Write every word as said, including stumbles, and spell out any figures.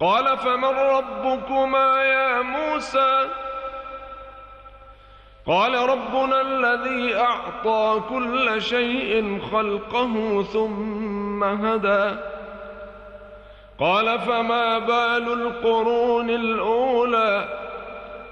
قال فمن ربكما يا موسى قال ربنا الذي أعطى كل شيء خلقه ثم هدى قال فما بال القرون الأولى